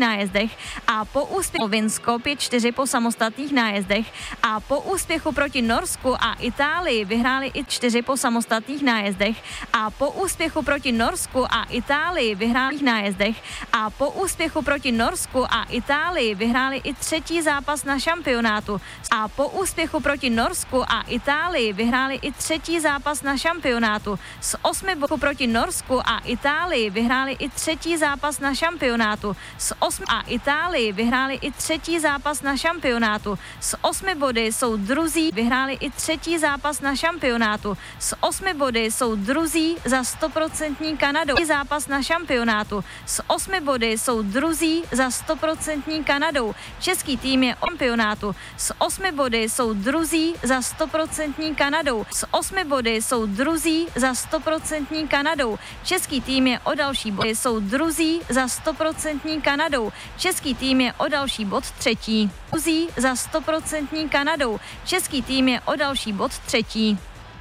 nájezdech a po úspěchu Slovinsko 5-4 po samostatných nájezdech a po úspěchu proti Norsku a Itálii vyhráli i 4 po samostatných nájezdech a po úspěchu proti Norsku a Itálii vyhráli nájezdech a po úspěchu proti Norsku a Itálii vyhráli i 3. zápas na šampionátu a po úspěchu proti Norsku a Itálii vyhráli i 3. zápas na šampionátu. Z 8 bodů proti Norsku a Itálii vyhráli i 3. zápas na šampionátu. Z 8 a Itálii vyhráli i 3. zápas na šampionátu. Z 8 body jsou druzí, vyhráli i 3. zápas na šampionátu. Z 8 body jsou druzí za 100% Kanadou. Zápas na šampionátu. Z 8 body jsou druzí za 100% Kanadou. Český tým je o šampionátu. Z 8 body jsou druzí za 100% Kanadou. Z 8 body jsou druzí za 100% Kanadou. Český tým je o další body, jsou druzí za 100% Kanadou. Český tým je o další bod třetí. Druzí za 100% Kanadou. Český tým je o další bod třetí.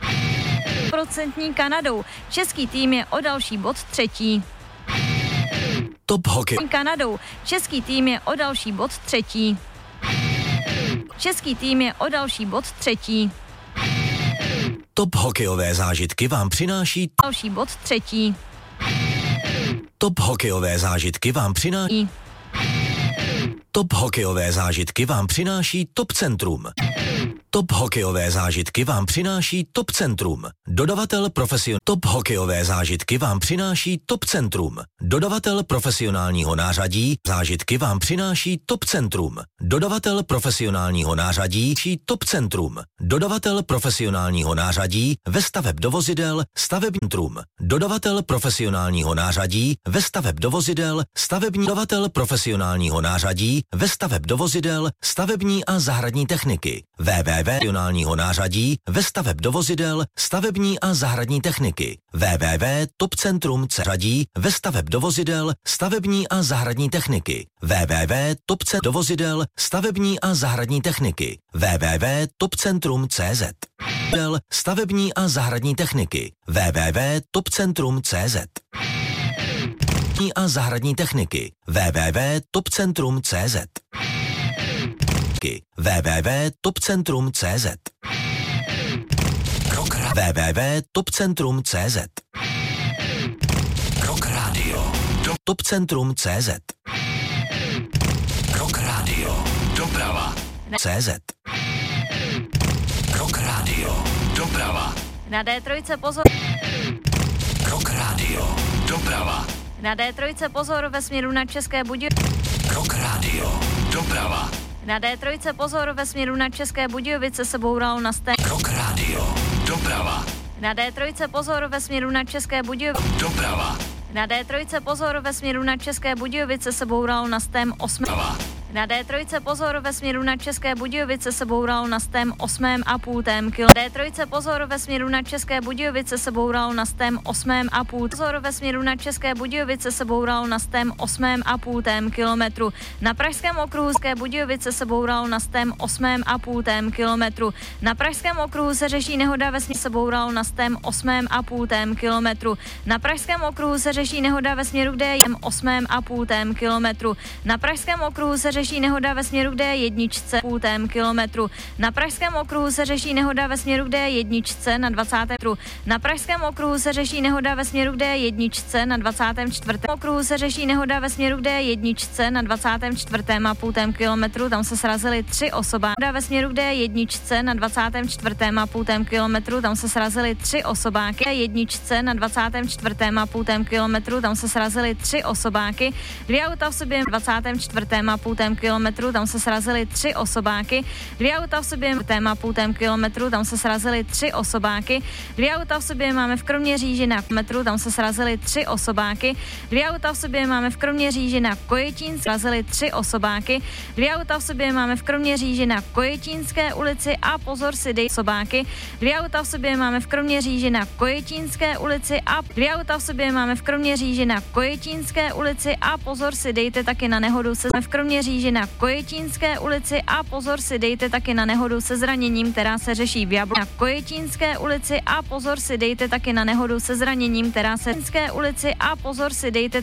100% Kanadou. Český tým je o další bod třetí. Top hokej. Kanadou. Český tým je o další bod třetí. Český tým je o další bod třetí. Top hokejové zážitky vám přináší další bod třetí. Top hokejové zážitky vám přináší Top hokejové zážitky vám přináší Top Centrum. Top hokejové zážitky vám přináší Top Centrum. Dodavatel Top hokejové zážitky vám přináší Top Centrum. Dodavatel profesionálního nářadí zážitky vám přináší Top Centrum. Dodavatel profesionálního nářadí Top Centrum. Dodavatel profesionálního nářadí ve staveb do vozidel stavební centrum. Dodavatel profesionálního nářadí ve staveb do vozidel stavební. Dodavatel profesionálního nářadí ve staveb do vozidel stavební a zahradní techniky. Profesionálního nářadí ve staveb do vozidel stavební a zahradní techniky. www.topcentrum.cz řadí ve staveb do vozidel stavební a zahradní techniky. www.topcentrum do vozidel stavební a zahradní techniky. www.topcentrum.cz stavební a zahradní techniky. www.topcentrum.cz a zahradní techniky. www.topcentrum.cz www.topcentrum.cz www.topcentrum.cz Rock Radio Topcentrum.cz Rock Radio Doprava CZ Rock Radio Doprava Na D3 pozor. Rock Radio Doprava Na D3 pozor ve směru na České Budějovice. Rock Radio Doprava Na D3 pozor ve směru na České Budějovice se boural na stém. Rock Radio Doprava Na D3 pozor ve směru na České Budějovice. Doprava Na D3 pozor ve směru na České Budějovice se boural na stém 8. Na D3 pozor ve směru na České Budějovice se boural na stém 8,5 km. D3 pozor ve směru na České Budějovice se boural na stém 8,5. Pozor ve směru na České Budějovice se boural na stém 8,5 km. Na Pražském okruhu České Budějovice se boural na stém 8,5 km. Na Pražském okruhu se řeší nehoda ve směru se boural na stém 8,5 km. Na Pražském okruhu se řeší nehoda ve směru D 8,5 km. Na Pražském okruhu se řeší nehoda ve směru D1 0,5 km. Na Pražském okruhu se řeší nehoda ve směru D1 na 20. Na Pražském okruhu se řeší nehoda ve směru D1 na 24. okruhu se řeší nehoda ve směru D1 na 24,5 km. Tam se srazily 3 osoby. Nehoda ve směru D1 na 24,5 km. Tam se srazily 3 osobáky. D1 na 24,5 km. Tam se srazily 3 osobáky. 2 auta v sobě 24,5 km. Tam se srazily 3 osobáky. 2 auta v sobě 4,5 km. Tam se srazily 3 osobáky. 2 auta v sobě máme v Kroměříži na metru. Tam se srazily 3 osobáky. 2 auta v sobě máme v Kroměříži na Kojetín. Srazily 3 osobáky. 2 auta v sobě máme v Kroměříži na Kojetínské ulici a pozor si dej osobáky. 2 auta v sobě máme v Kroměříži na Kojetínské ulici a 2 auta v sobě máme v Kroměříži na Kojetínské ulici a pozor si dejte taky na nehodu se v Kroměříži na Kojetínské ulici a pozor si dejte taky na nehodu se zraněním, která se řeší v Jablonci. Na Kojetínské ulici a pozor si dejte taky na nehodu se zraněním, která se v ulici a pozor si dejte